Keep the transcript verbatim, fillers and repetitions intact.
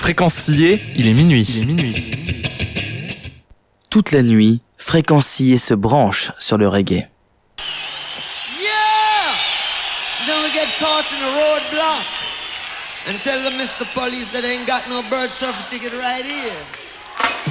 Fréquencier, il est minuit. Il est minuit. Toute la nuit, Fréquencier se branche sur le reggae. Yeah! Then we get caught in a roadblock and tell the Mister Police that they ain't got no bird surfer ticket right here.